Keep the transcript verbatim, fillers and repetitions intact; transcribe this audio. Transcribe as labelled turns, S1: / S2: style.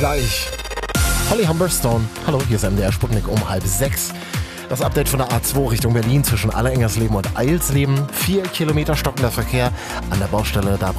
S1: gleich. Holly Humberstone. Hallo, hier ist M D R Sputnik um halb sechs. Das Update von der A zwei Richtung Berlin zwischen Allerengersleben und Eilsleben. Vier Kilometer stockender Verkehr an der Baustelle. Da